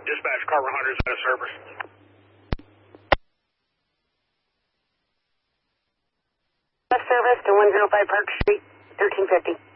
Dispatch, Carver Hunter's out of service. Service to 105 Park Street, 1350.